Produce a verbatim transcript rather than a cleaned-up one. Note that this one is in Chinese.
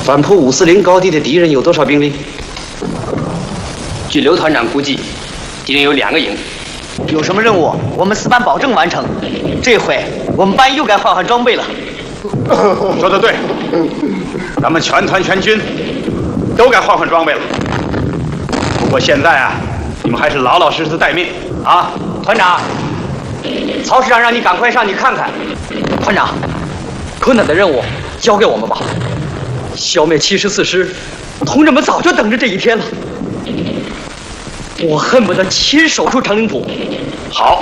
反扑五四零高地的敌人有多少兵力？ 据刘团长估计，敌人有两个营。 有什么任务，我们四班保证完成。这回我们班又该换换装备了。 说得对，咱们全团全军都该换换装备了。不过现在啊，你们还是老老实实待命啊！ 团长，曹师长让你赶快上去看看。团长，困难的任务交给我们吧。消灭七十四师，同志们早就等着这一天了。我恨不得亲手出长岭浦。 好，